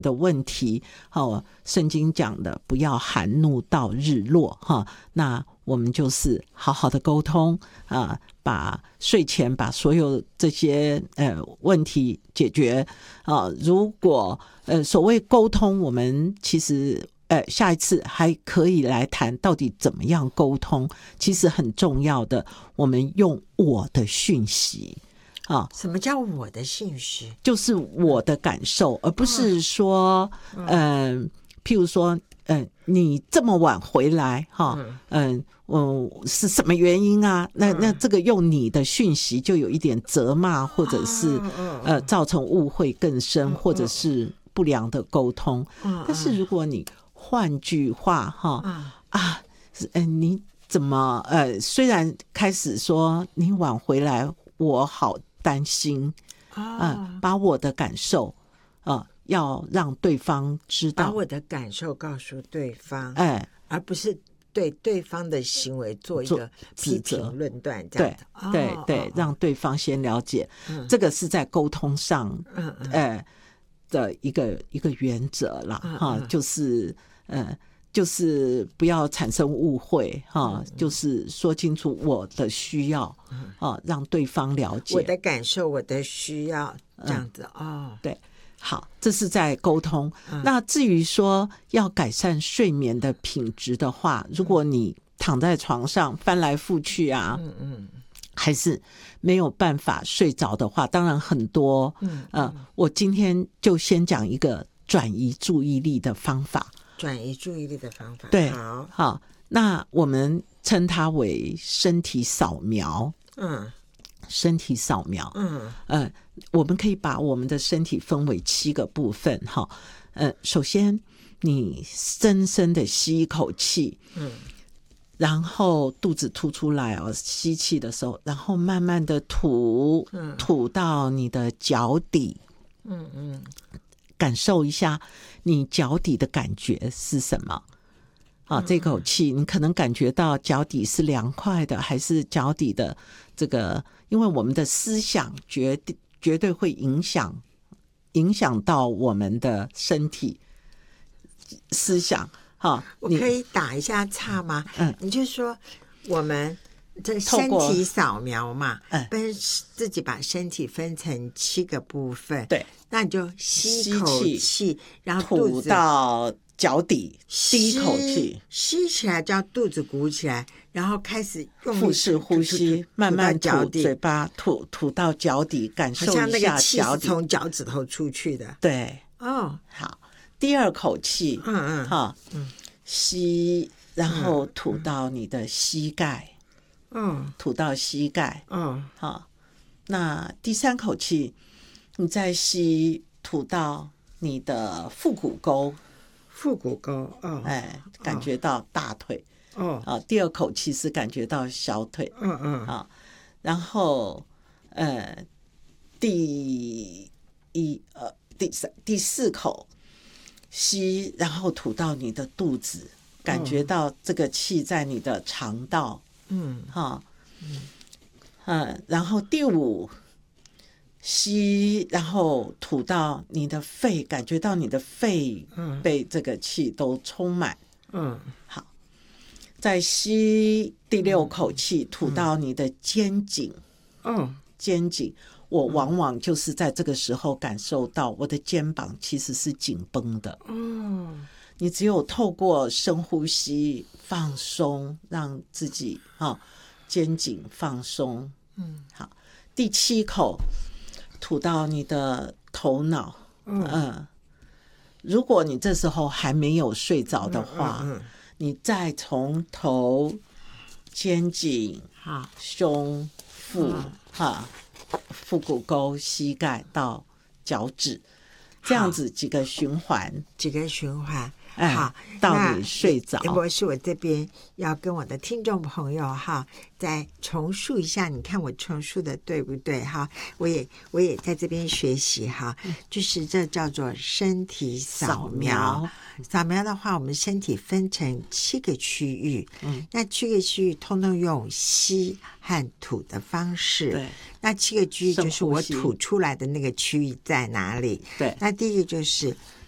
的问题，圣经讲的不要含怒到日落，那我们就是好好的沟通把睡前把所有这些问题解决如果所谓沟通，我们其实下一次还可以来谈到底怎么样沟通。其实很重要的，我们用我的讯息什么叫我的讯息？ 就是我的感受，而不是说譬如说你这么晚回来是什么原因啊？那这个用你的讯息就有一点责骂，或者是造成误会更深，或者是不良的沟通。但是如果你换句话你怎么虽然开始说你晚回来我好担心把我的感受要让对方知道， 把我的感受告诉对方而不是对对方的行为做一个批评论断，这样的对，让对方先了解这个是在沟通上的一个原则啦就是不要产生误会就是说清楚我的需要让对方了解我的感受，我的需要，这样子对，好，这是在沟通那至于说要改善睡眠的品质的话，如果你躺在床上翻来覆去还是没有办法睡着的话，当然很多我今天就先讲一个转移注意力的方法。 转移注意力的方法， 对，好，那我们称它为身体扫描。身体扫描我们可以把我们的身体分为7个部分首先你深深的吸一口气然后肚子凸出来吸气的时候，然后慢慢的吐到你的脚底感受一下你脚底的感觉是什么这口气你可能感觉到脚底是凉快的，还是脚底的这个，因为我们的思想绝对会影响到我们的身体思想我可以打一下岔吗？你就说我们这身体扫描嘛，自己把身体分成7个部分， 对， 那你就吸一口气，然后吐到脚底，第一口气吸起来，叫肚子鼓起来，然后开始用力腹式呼吸，慢慢吐，嘴巴吐到脚底，感受一下脚底， 好像那个气是从脚趾头出去的。 对，好，第二口气吸，然后吐到你的膝盖，吐到膝盖，好，那第3口气你再吸，吐到你的腹股沟，感觉到大腿，第2口气是感觉到小腿，然后第4口吸，然后吐到你的肚子，感觉到这个气在你的肠道，然后第5吸，然后吐到你的肺，感觉到你的肺被这个气都充满，好，再吸第6口气，吐到你的肩颈，肩颈，我往往就是在这个时候感受到我的肩膀其实是紧绷的，你只有透过深呼吸放松，让自己肩颈放松，好，第7口吐到你的头脑，如果你这时候还没有睡着的话，你再从头、肩颈、胸、腹股沟、膝盖到脚趾，这样子几个循环，好，到你睡着。 林博士，我这边要跟我的听众朋友再重述一下，你看我重述的对不对我也在这边学习就是这叫做身体扫描。扫描的话，我们身体分成7个区域，那7个区域通通用吸和吐的方式。对，那7个区域就是我吐出来的那个区域在哪里？对，那第一个就是